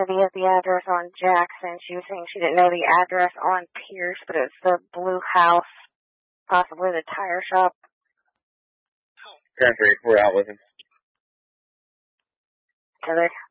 He has the address on Jackson. She was saying she didn't know the address on Pierce, but it's the blue house, possibly the tire shop. Country, we're out with him. Heather.